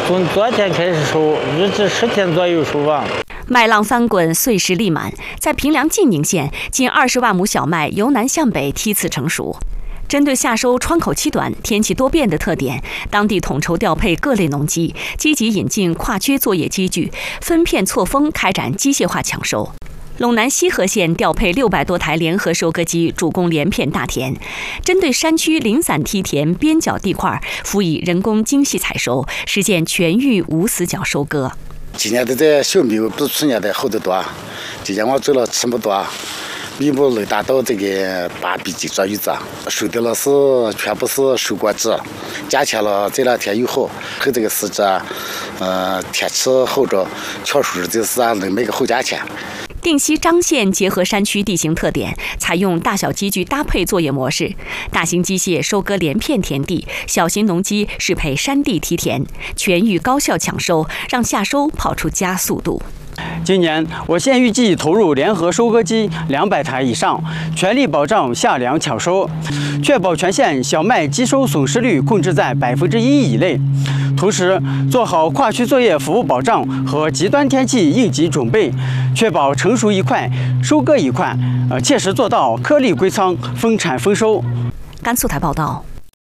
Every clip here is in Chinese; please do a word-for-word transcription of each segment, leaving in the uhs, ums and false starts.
从昨天开始收，日至十天左右收网。 麦浪翻滚，碎石粒满，在平凉晋宁县，近二十万亩小麦由南向北梯次成熟。针对夏收窗口期短、天气多变的特点，当地统筹调配各类农机，积极引进跨区作业机具，分片错峰开展机械化抢收。陇南西河县调配六百多台联合收割机，主攻连片大田，针对山区零散梯田边角地块，辅以人工精细采收，实现全域无死角收割。 今年的这小米比去年的好得多，今年我做了这么多，米目能达到这个八比几左右子，收的了是全部是收果子，加强了这两天以后和这个时节，呃天气好着，巧数就是能卖个好价钱。 定西张县结合山区地形特点，采用大小机具搭配作业模式，大型机械收割连片田地，小型农机适配山地梯田，全域高效抢收，让夏收跑出加速度。 今年我县预计投入联合收割机两百台以上，全力保障夏粮抢收，确保全县小麦机收损失率控制在百分之一以内。同时，做好跨区作业服务保障和极端天气应急准备，确保成熟一块收割一块，呃，切实做到颗粒归仓、丰产丰收。 甘肃台报道。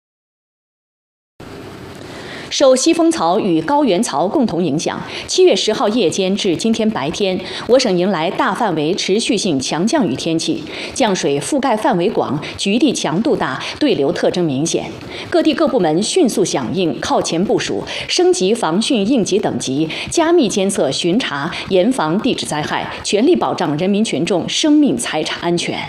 受西风槽与高原槽共同影响，七月十号夜间至今天白天，我省迎来大范围持续性强降雨天气，降水覆盖范围广，局地强度大，对流特征明显。各地各部门迅速响应，靠前部署，升级防汛应急等级，加密监测巡查，严防地质灾害，全力保障人民群众生命财产安全。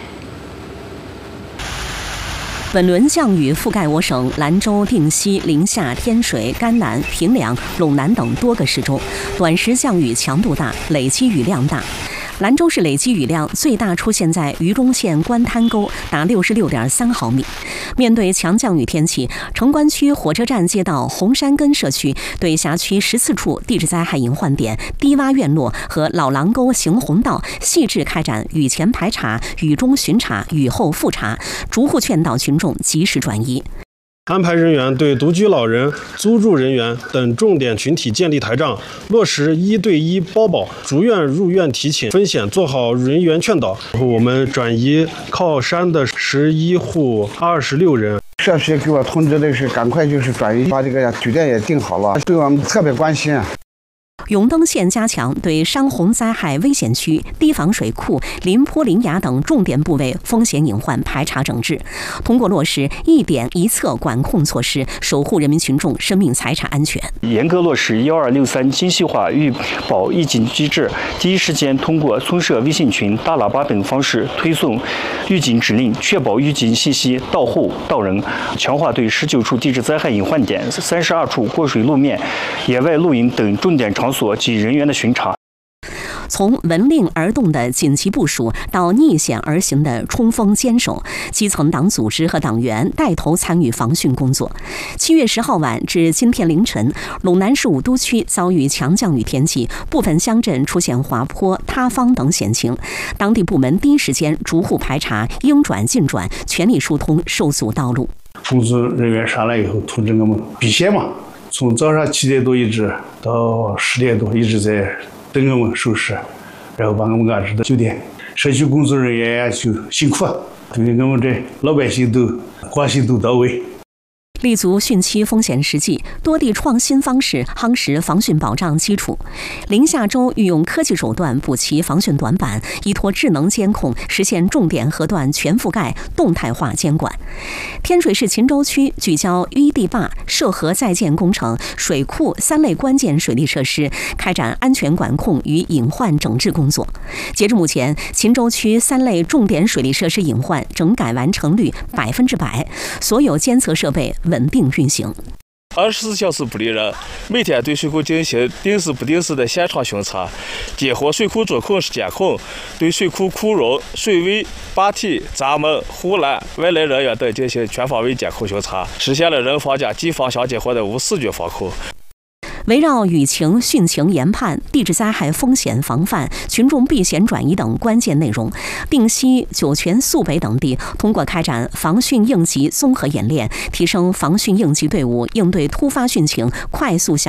本轮降雨覆盖我省兰州、定西、临夏、天水、甘南、平凉、陇南等多个市中，短时降雨强度大，累积雨量大。兰州市累积雨量最大出现在榆中县官滩沟，达六十六点三毫米。面对强降雨天气，城关区火车站街道红山根社区对辖区十四处地质灾害隐患点、低洼院落和老狼沟行洪道细致开展雨前排查、雨中巡查、雨后复查，逐户劝导群众及时转移。 安排人员对独居老人、租住人员等重点群体建立台账，落实一对一包保，逐院入院提请风险，做好人员劝导。我们转移靠山的十一户二十六人。 社区给我通知的是，赶快就是转移，把这个酒店也订好了，对我们特别关心。 永登县加强对山洪灾害危险区、堤防水库、林坡林崖等重点部位风险隐患排查整治，通过落实一点一策管控措施，守护人民群众生命财产安全。 严格落实幺二六三精细化预保预警机制，第一时间通过村社微信群、大喇叭等方式推送预警指令，确保预警信息到户到人。强化对十九处地质灾害隐患点、三十二处过水路面、野外露营等重点场所及人员的巡查。 从闻令而动的紧急部署到逆险而行的冲锋坚守，基层党组织和党员带头参与防汛工作。七月十号晚至今天凌晨，陇南市武都区遭遇强降雨天气，部分乡镇出现滑坡、塌方等险情，当地部门第一时间逐户排查，应转尽转，全力疏通受阻道路。 工作人员上来以后通知我们避险嘛，从早上七点多一直到十点多一直在等我们收拾，然后把我们安置到酒店。社区工作人员就辛苦，对我们这老百姓都关心都到位。 立足汛期风险实际，多地创新方式夯实防汛保障基础。临夏州运用科技手段补齐防汛短板，依托智能监控实现重点河段全覆盖、动态化监管。天水市秦州区聚焦淤地坝、涉河在建工程、水库三类关键水利设施，开展安全管控与隐患整治工作。截至目前，秦州区三类重点水利设施隐患整改完成率百分之百，所有监测设备稳定运行。 二十四小时不离人，每天对水库进行定时不定时的现场巡查，结合水库主控室监控，对水库库容、水位、坝体、闸门、护栏、外来人员等进行全方位监控巡查，实现了人防加机防相结合的无视觉防控。 围绕雨情、汛情研判、地质灾害风险防范、群众避险转移等关键内容，定西、酒泉、肃北等地通过开展防汛应急综合演练，提升防汛应急队伍应对突发汛情快速响